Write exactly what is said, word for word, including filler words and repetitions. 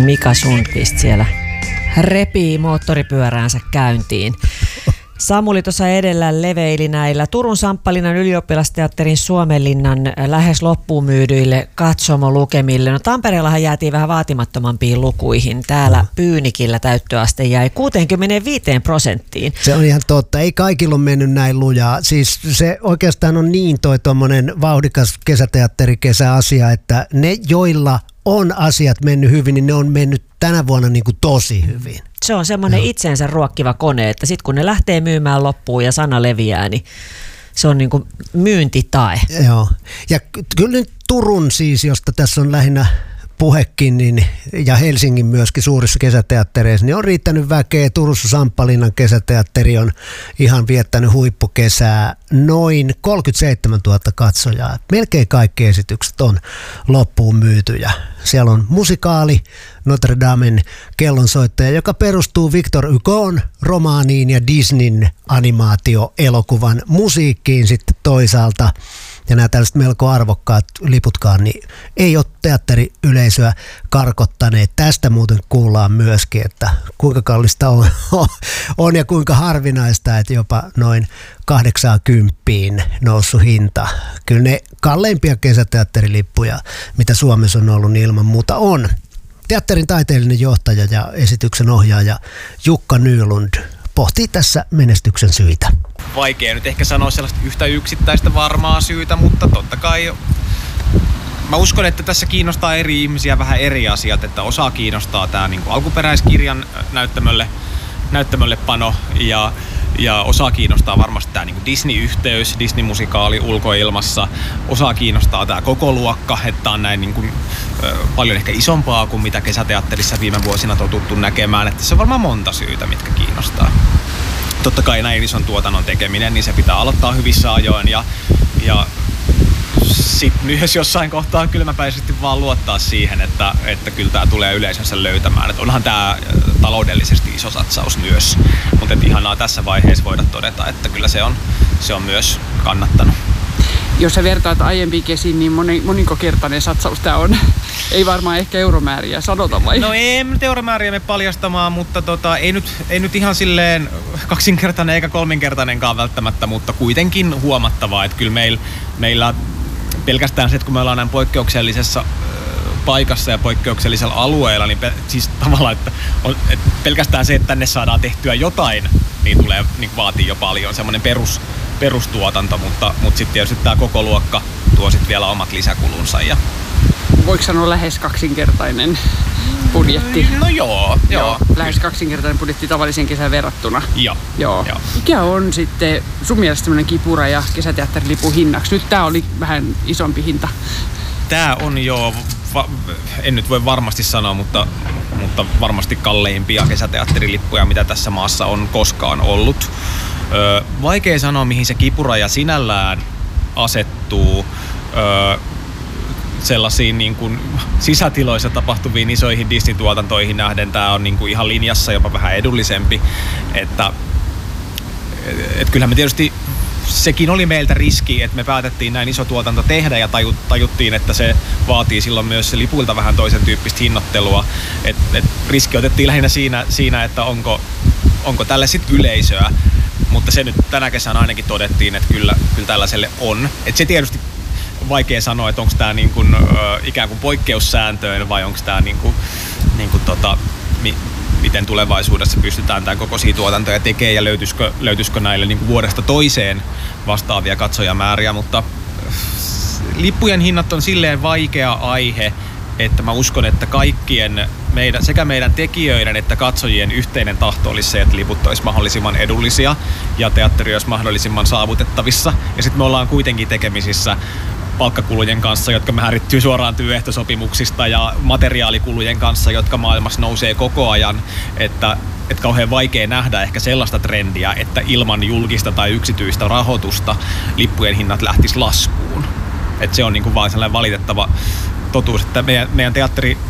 Mika Sundqvist siellä repii moottoripyöräänsä käyntiin. Samuli tuossa edellä leveili näillä Turun Samppalinnan ylioppilasteatterin Suomenlinnan lähes loppuun myydyille katsomolukemille. No Tampereellahan jäätiin vähän vaatimattomampiin lukuihin. Täällä Pyynikillä täyttöaste jäi kuusikymmentäviisi prosenttiin. Se on ihan totta. Ei kaikilla ole mennyt näin lujaa. Siis se oikeastaan on niin toi tommonen vauhdikas kesäteatterikesäasia, että ne joilla on asiat mennyt hyvin, niin ne on mennyt tänä vuonna niin kuin tosi hyvin. Se on semmoinen itsensä ruokkiva kone, että sitten kun ne lähtee myymään loppuun ja sana leviää, niin se on niin kuin myyntitae. Joo. Ja kyllä nyt Turun siis, josta tässä on lähinnä puhekin, niin, ja Helsingin myöskin suurissa kesäteattereissa, niin on riittänyt väkeä. Turussa Samppalinnan kesäteatteri on ihan viettänyt huippukesää. Noin kolmekymmentäseitsemäntuhatta katsojaa. Melkein kaikki esitykset on loppuun myytyjä. Siellä on musikaali Notre Damen kellonsoittaja, joka perustuu Victor Hugon romaaniin ja Disneyn animaatioelokuvan musiikkiin sitten toisaalta. Ja nämä tällaiset melko arvokkaat liputkaan, niin ei ole teatteriyleisöä karkottaneet. Tästä muuten kuullaan myöskin, että kuinka kallista on, on ja kuinka harvinaista, että jopa noin kahdeksaankymppiin noussut hinta. Kyllä ne kalleimpia kesäteatterilippuja, mitä Suomessa on ollut, niin ilman muuta on. Teatterin taiteellinen johtaja ja esityksen ohjaaja Jukka Nylund pohtii tässä menestyksen syitä. Vaikea nyt ehkä sanoa sellaista yhtä yksittäistä varmaa syytä, mutta totta kai mä uskon, että tässä kiinnostaa eri ihmisiä vähän eri asiat, että osa kiinnostaa tämä niin kuin alkuperäiskirjan näyttämölle, näyttämölle pano ja, ja osa kiinnostaa varmasti tämä niin kuin Disney-yhteys, Disney-musikaali ulkoilmassa, osa kiinnostaa tämä koko luokka, että on näin niin kuin, ö, paljon ehkä isompaa kuin mitä kesäteatterissa viime vuosina totuttu näkemään, että se on varmaan monta syytä, mitkä kiinnostaa. Totta kai näin ison tuotannon tekeminen, niin se pitää aloittaa hyvissä ajoin ja, ja sitten myös jossain kohtaa kylmäpäisesti vaan luottaa siihen, että, että kyllä tämä tulee yleisönsä löytämään. Et onhan tämä taloudellisesti iso satsaus myös, mutta ihanaa tässä vaiheessa voida todeta, että kyllä se on, se on myös kannattanut. Jos sä vertaat aiempiin kesiin, niin moni, monikokertainen satsaus tämä on. Ei varmaan ehkä euromääriä sanota vai? No ei nyt euromääriä me paljastamaan, mutta tota, ei, nyt, ei nyt ihan silleen kaksinkertainen eikä kolminkertainenkaan välttämättä, mutta kuitenkin huomattavaa, että kyllä meil, meillä pelkästään se, että kun me ollaan näin poikkeuksellisessa paikassa ja poikkeuksellisella alueella, niin pe- siis tavallaan, että, on, että pelkästään se, että tänne saadaan tehtyä jotain, niin tulee niin vaatii jo paljon semmoinen perus, perustuotanto, mutta, mutta sitten tietysti tämä koko luokka tuo sitten vielä omat lisäkulunsa. Ja voiko sanoa lähes kaksinkertainen budjetti? No joo, joo. joo. Lähes kaksinkertainen budjetti tavalliseen kesään verrattuna. Joo. joo. joo. Mikä on sitten sun mielestä semmoinen kipuraja kesäteatterilipun hinnaksi? Nyt tää oli vähän isompi hinta. Tää on jo, va- en nyt voi varmasti sanoa, mutta, mutta varmasti kalleimpia kesäteatterilippuja, mitä tässä maassa on koskaan ollut. Öö, vaikea sanoa, mihin se kipuraja sinällään asettuu. Öö, sellaisiin niin kuin sisätiloissa tapahtuviin isoihin Disney-tuotantoihin nähden tämä on niin kuin ihan linjassa, jopa vähän edullisempi. Että, et kyllähän me tietysti, sekin oli meiltä riski, että me päätettiin näin iso tuotanto tehdä ja tajuttiin, että se vaatii silloin myös lipuilta vähän toisen tyyppistä hinnoittelua. Et, et riski otettiin lähinnä siinä, siinä että onko, onko tälle sitten yleisöä, mutta se nyt tänä kesänä ainakin todettiin, että kyllä, kyllä tällaiselle on. Et se tietysti vaikea sanoa, että onko tämä niin kuin, ö, ikään kuin poikkeussääntöön vai onko tämä niin kuin, niin kuin tota, mi, miten tulevaisuudessa pystytään tämä kokoisia tuotantoja tekemään ja löytyisikö, löytyisikö näille niin kuin vuodesta toiseen vastaavia katsojamääriä, mutta lippujen hinnat on silleen vaikea aihe, että mä uskon, että kaikkien meidän, sekä meidän tekijöiden että katsojien yhteinen tahto olisi se, että liput olisi mahdollisimman edullisia ja teatteri olisi mahdollisimman saavutettavissa. Ja sitten me ollaan kuitenkin tekemisissä palkkakulujen kanssa, jotka määrittyy suoraan työehtosopimuksista ja materiaalikulujen kanssa, jotka maailmassa nousee koko ajan, että, että kauhean vaikea nähdä ehkä sellaista trendiä, että ilman julkista tai yksityistä rahoitusta lippujen hinnat lähtis laskuun. Että se on niin kuin vaan sellainen valitettava totuus, että meidän, meidän teatteri